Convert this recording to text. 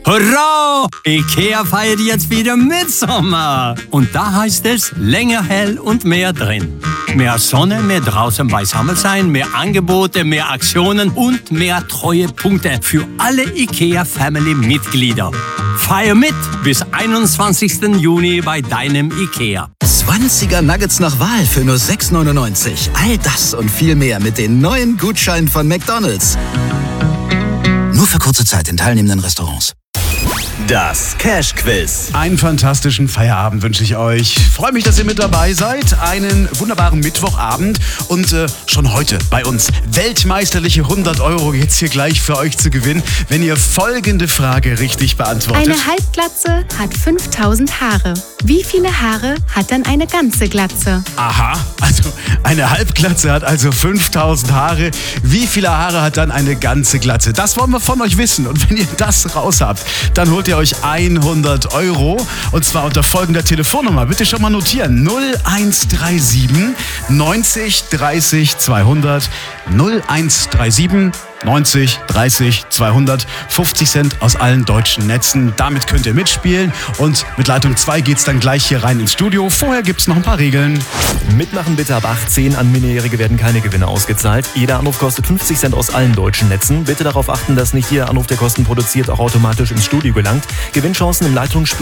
Hurra! IKEA feiert jetzt wieder Mitsommer. Und da heißt es länger hell und mehr drin. Mehr Sonne, mehr draußen beisammen sein, mehr Angebote, mehr Aktionen und mehr Treuepunkte für alle IKEA-Family-Mitglieder. Feier mit bis 21. Juni bei deinem IKEA. 20er Nuggets nach Wahl für nur 6,99. All das und viel mehr mit den neuen Gutscheinen von McDonald's. Nur für kurze Zeit in teilnehmenden Restaurants. Das Cash-Quiz. Einen fantastischen Feierabend wünsche ich euch. Freue mich, dass ihr mit dabei seid. Einen wunderbaren Mittwochabend. Und schon heute bei uns weltmeisterliche 100 € jetzt hier gleich für euch zu gewinnen, wenn ihr folgende Frage richtig beantwortet. Eine Halbglatze hat 5000 Haare. Wie viele Haare hat dann eine ganze Glatze? Aha, also eine Halbglatze hat also 5000 Haare. Wie viele Haare hat dann eine ganze Glatze? Das wollen wir von euch wissen. Und wenn ihr das raus habt, dann holt ihr euch 100 €. Und zwar unter folgender Telefonnummer. Bitte schon mal notieren. 0137 90 30 200. 0137 90 30 200. 50 Cent aus allen deutschen Netzen. Damit könnt ihr mitspielen. Und mit Leitung 2 geht's dann gleich hier rein ins Studio. Vorher gibt's noch ein paar Regeln. Mitmachen bitte ab 18. An Minderjährige werden keine Gewinne ausgezahlt. Jeder Anruf kostet 50 Cent aus allen deutschen Netzen. Bitte darauf achten, dass nicht jeder Anruf, der Kosten produziert, auch automatisch ins Studio gelangt. Gewinnchancen im Leitungsspiel